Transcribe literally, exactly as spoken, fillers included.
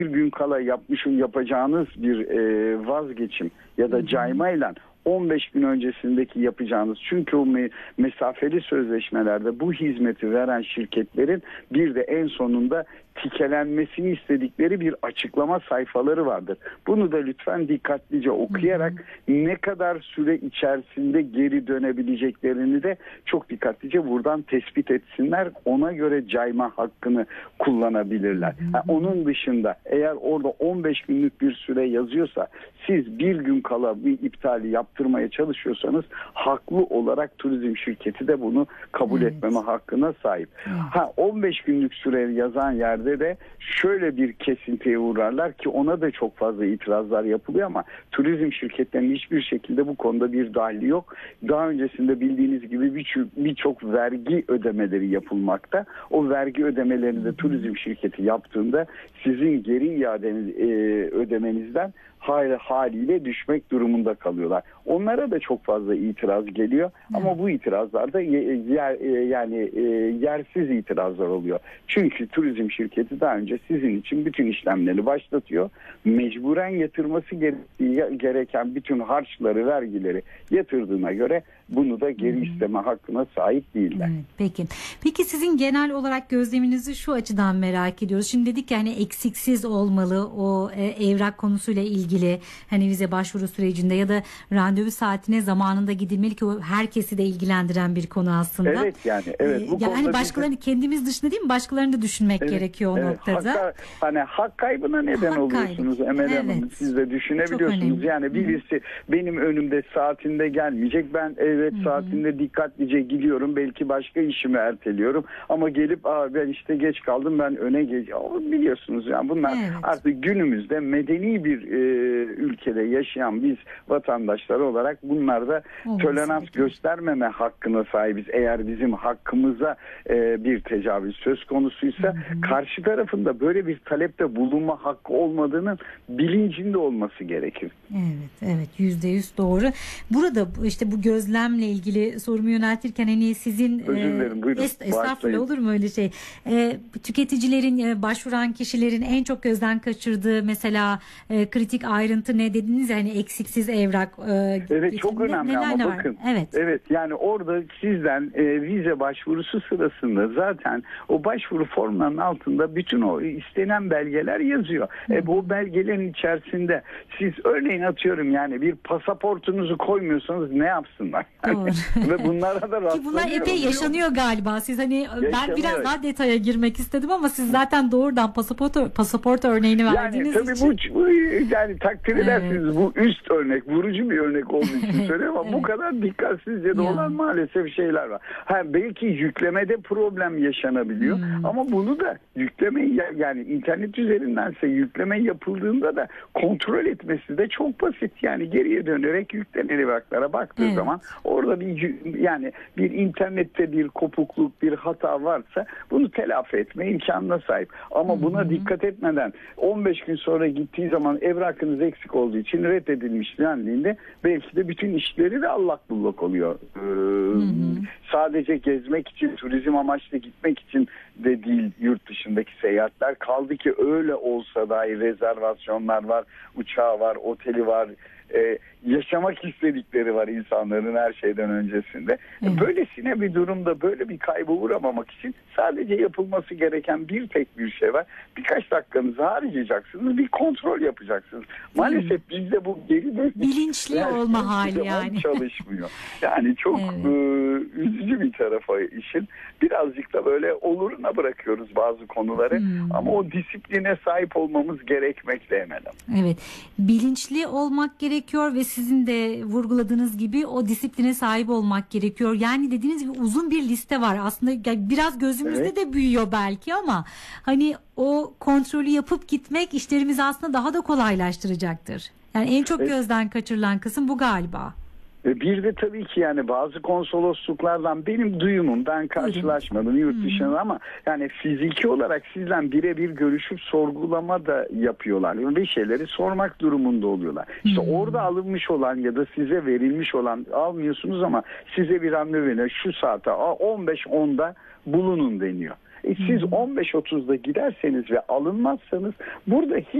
bir gün kala yapmışım yapacağınız bir e, vazgeçim ya da caymayla on beş gün öncesindeki yapacağınız, çünkü o me mesafeli sözleşmelerde bu hizmeti veren şirketlerin bir de en sonunda tikelenmesini istedikleri bir açıklama sayfaları vardır. Bunu da lütfen dikkatlice okuyarak ne kadar süre içerisinde geri dönebileceklerini de çok dikkatlice buradan tespit etsinler. Ona göre cayma hakkını kullanabilirler. Ha, onun dışında eğer orada on beş günlük bir süre yazıyorsa, siz bir gün kala bir iptali yaptırmaya çalışıyorsanız haklı olarak turizm şirketi de bunu kabul evet. etmeme hakkına sahip. Ha, on beş günlük süre yazan yerde de şöyle bir kesintiye uğrarlar ki ona da çok fazla itirazlar yapılıyor ama turizm şirketlerinin hiçbir şekilde bu konuda bir dahili yok. Daha öncesinde bildiğiniz gibi birçok birçok vergi ödemeleri yapılmakta. O vergi ödemelerini de turizm şirketi yaptığında sizin geri iadeniz e, ödemenizden hal, haliyle düşmek durumunda kalıyorlar. Onlara da çok fazla itiraz geliyor ama bu itirazlar da yer, yani yersiz itirazlar oluyor. Çünkü turizm şirketi daha önce sizin için bütün işlemleri başlatıyor. Mecburen yatırması gereken bütün harçları, vergileri yatırdığına göre bunu da geri isteme hakkına sahip değiller. Evet, peki. Peki sizin genel olarak gözleminizi şu açıdan merak ediyoruz. Şimdi dedik ya hani eksiksiz olmalı o e, evrak konusuyla ilgili, hani vize başvuru sürecinde ya da randevu saatine zamanında gidilmeli ki o herkesi de ilgilendiren bir konu aslında. Evet yani evet. Bu ee, yani hani başkalarını bizim... kendimiz dışında değil mi? Başkalarını da düşünmek evet, gerekiyor o evet. noktada. Hakka, hani hak kaybına neden hak oluyorsunuz kaybı. Emel Hanım. Evet. Siz de düşünebiliyorsunuz. Yani birisi Hı. benim önümde saatinde gelmeyecek. Ben evet Hı. saatinde dikkatlice gidiyorum. Belki başka işimi erteliyorum. Ama gelip Aa, ben işte geç kaldım, ben öne geç. Biliyorsunuz yani bunlar evet. artık günümüzde medeni bir e, ülkede yaşayan biz vatandaşlar olarak bunlarda tolerans göstermeme hakkına sahibiz. Eğer bizim hakkımıza e, bir tecavüz söz konusuysa hı hı. karşı tarafında böyle bir talepte bulunma hakkı olmadığının bilincinde olması gerekir. Evet, evet, yüzde yüz doğru. Burada işte bu gözlemle ilgili sorumu yöneltirken hani sizin özür dilerim, buyurun. Es, estağfurullah olur mu öyle şey? E, tüketicilerin, e, başvuran kişilerin en çok gözden kaçırdığı mesela e, kritik ayrıntı ne dediniz ya, hani eksiksiz evrak. E, evet çok ne, önemli ama var? bakın. Evet. Evet yani orada sizden e, vize başvurusu sırasında zaten o başvuru formlarının altında bütün o istenen belgeler yazıyor. Hı. E, bu belgelerin içerisinde siz örneğin atıyorum yani bir pasaportunuzu koymuyorsanız ne yapsınlar? Doğru. Ve bunlara da rastlanıyor. Ki bunlar epey yaşanıyor galiba. Siz hani yaşanıyor. Ben biraz daha detaya girmek istedim ama siz zaten doğrudan pasaport pasaport örneğini verdiğiniz yani, tabii için. Bu, bu yani takdir evet. edersiniz bu üst örnek, vurucu bir örnek olduğu için söylüyorum ama evet. bu kadar dikkatsizce de olan maalesef şeyler var. Ha, belki yüklemede problem yaşanabiliyor hmm. ama bunu da yüklemeyi yani internet üzerindense yükleme yapıldığında da kontrol etmesi de çok basit. Yani geriye dönerek yüklenen evraklara baktığı evet. zaman orada bir yani bir internette bir kopukluk, bir hata varsa bunu telafi etme imkanına sahip. Ama hmm. buna dikkat etmeden on beş gün sonra gittiği zaman evrakınız eksik olduğu için reddedilmiş dendiğinde belki de bütün işleri de allak bullak oluyor. Ee, hmm. Sadece gezmek için, turizm amaçlı gitmek için de değil yurt dışındaki seyahatler. Kaldı ki öyle olsa dahi rezervasyonlar var, uçağı var, oteli var, Ee, yaşamak istedikleri var insanların her şeyden öncesinde. Evet. Böylesine bir durumda böyle bir kaybı uğramamak için sadece yapılması gereken bir tek bir şey var. Birkaç dakikanızı harcayacaksınız, bir kontrol yapacaksınız. Maalesef bizde bu geri dönüş bilinçli olma hali yani çalışmıyor. Yani çok evet. e, üzücü bir tarafı işin. Birazcık da böyle oluruna bırakıyoruz bazı konuları hmm. ama o disipline sahip olmamız gerekmekte Emel Hanım. Evet. Bilinçli olmak gerekiyor ve sizin de vurguladığınız gibi o disipline sahip olmak gerekiyor. Yani dediğiniz gibi uzun bir liste var. Aslında biraz gözümüzde evet. de büyüyor belki ama hani o kontrolü yapıp gitmek işlerimizi aslında daha da kolaylaştıracaktır. Yani en çok evet. gözden kaçırılan kısım bu galiba. Bir de tabii ki yani bazı konsolosluklardan benim duyumum, ben karşılaşmadım yurt dışında ama yani fiziki olarak sizden birebir görüşüp sorgulama da yapıyorlar ve şeyleri sormak durumunda oluyorlar. İşte hmm. orada alınmış olan ya da size verilmiş olan, almıyorsunuz ama size bir randevu veriyor, şu saate on beş onda bulunun deniyor. E siz on beş otuzda giderseniz ve alınmazsanız burada hiç